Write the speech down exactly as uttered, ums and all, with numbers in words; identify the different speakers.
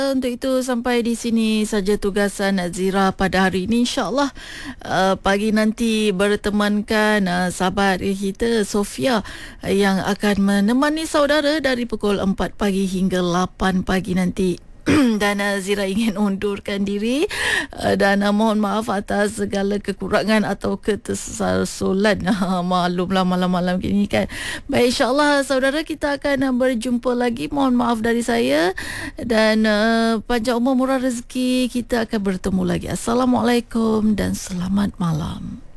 Speaker 1: Untuk itu sampai di sini saja tugasan Zira pada hari ini. InsyaAllah uh, pagi nanti bertemankan uh, sahabat kita Sofia uh, yang akan menemani saudara dari pukul empat pagi hingga lapan pagi nanti. Dan uh, Zira ingin undurkan diri uh, dan uh, mohon maaf atas segala kekurangan atau ketersasulan. Uh, maklumlah malam-malam gini kan. Baik, insyaAllah saudara, kita akan uh, berjumpa lagi. Mohon maaf dari saya dan uh, panjang umur murah rezeki. Kita akan bertemu lagi. Assalamualaikum dan selamat malam.